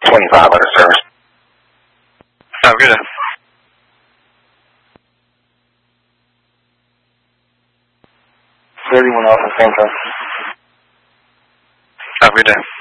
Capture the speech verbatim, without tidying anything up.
twenty-five under service. Have a good day. thirty-one off the same time. Have a good day.